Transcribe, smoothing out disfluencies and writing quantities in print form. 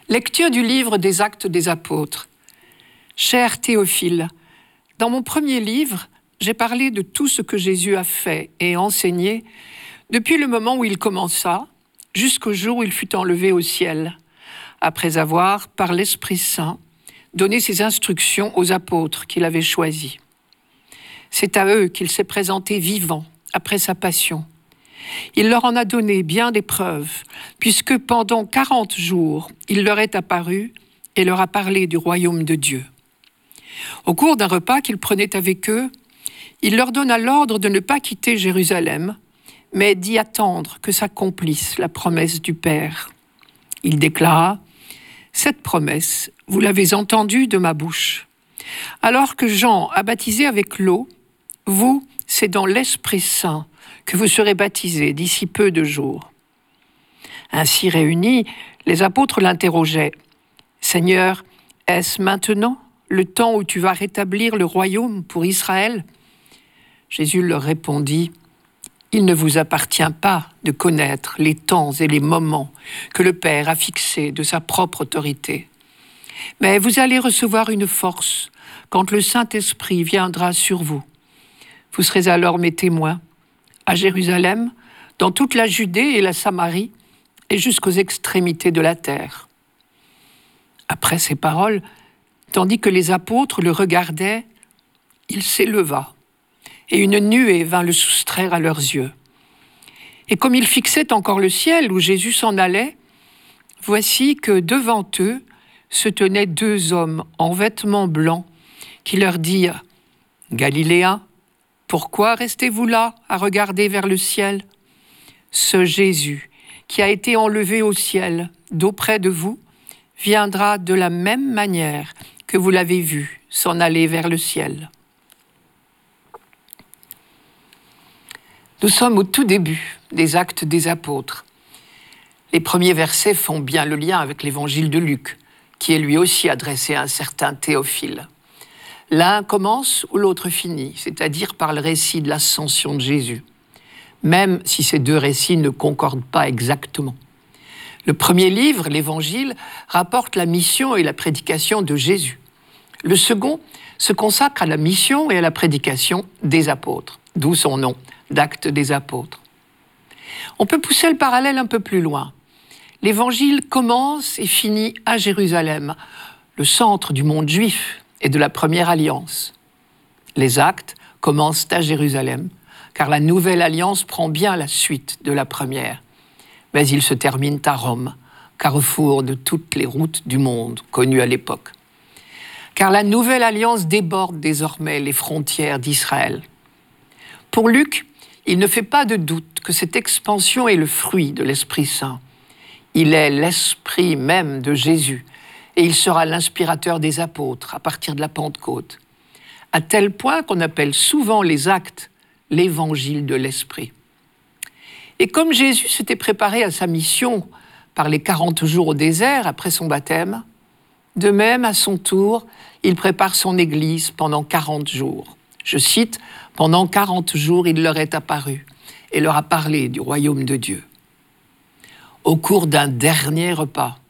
Lecture du livre des Actes des Apôtres. Cher Théophile, dans mon premier livre, j'ai parlé de tout ce que Jésus a fait et enseigné depuis le moment où il commença jusqu'au jour où il fut enlevé au ciel, après avoir, par l'Esprit Saint, donné ses instructions aux apôtres qu'il avait choisis. C'est à eux qu'il s'est présenté vivant après sa passion. Il leur en a donné bien des preuves, puisque pendant 40 jours, il leur est apparu et leur a parlé du royaume de Dieu. Au cours d'un repas qu'il prenait avec eux, il leur donna l'ordre de ne pas quitter Jérusalem, mais d'y attendre que s'accomplisse la promesse du Père. Il déclara : « Cette promesse, vous l'avez entendue de ma bouche. Alors que Jean a baptisé avec l'eau, vous, c'est dans l'Esprit Saint que vous serez baptisés d'ici peu de jours. » Ainsi réunis, les apôtres l'interrogeaient : « Seigneur, est-ce maintenant le temps où tu vas rétablir le royaume pour Israël ?» Jésus leur répondit : « Il ne vous appartient pas de connaître les temps et les moments que le Père a fixés de sa propre autorité. Mais vous allez recevoir une force quand le Saint-Esprit viendra sur vous. Vous serez alors mes témoins à Jérusalem, dans toute la Judée et la Samarie, et jusqu'aux extrémités de la terre. » Après ces paroles, tandis que les apôtres le regardaient, il s'éleva, et une nuée vint le soustraire à leurs yeux. Et comme ils fixaient encore le ciel où Jésus s'en allait, voici que devant eux se tenaient 2 hommes en vêtements blancs qui leur dirent : « Galiléens, pourquoi restez-vous là à regarder vers le ciel ? Ce Jésus qui a été enlevé au ciel d'auprès de vous viendra de la même manière que vous l'avez vu s'en aller vers le ciel. » Nous sommes au tout début des Actes des Apôtres. Les premiers versets font bien le lien avec l'évangile de Luc, qui est lui aussi adressé à un certain Théophile. L'un commence où l'autre finit, c'est-à-dire par le récit de l'ascension de Jésus, même si ces 2 récits ne concordent pas exactement. Le premier livre, l'Évangile, rapporte la mission et la prédication de Jésus. Le second se consacre à la mission et à la prédication des apôtres, d'où son nom, d'Actes des Apôtres. On peut pousser le parallèle un peu plus loin. L'Évangile commence et finit à Jérusalem, le centre du monde juif et de la première alliance. Les Actes commencent à Jérusalem, car la nouvelle alliance prend bien la suite de la première. Mais ils se terminent à Rome, carrefour de toutes les routes du monde connues à l'époque. Car la nouvelle alliance déborde désormais les frontières d'Israël. Pour Luc, il ne fait pas de doute que cette expansion est le fruit de l'Esprit Saint. Il est l'Esprit même de Jésus, et il sera l'inspirateur des apôtres à partir de la Pentecôte, à tel point qu'on appelle souvent les Actes l'évangile de l'Esprit. Et comme Jésus s'était préparé à sa mission par les 40 jours au désert après son baptême, de même, à son tour, il prépare son Église pendant 40 jours. Je cite, « Pendant 40 jours, il leur est apparu et leur a parlé du royaume de Dieu. » Au cours d'un dernier repas,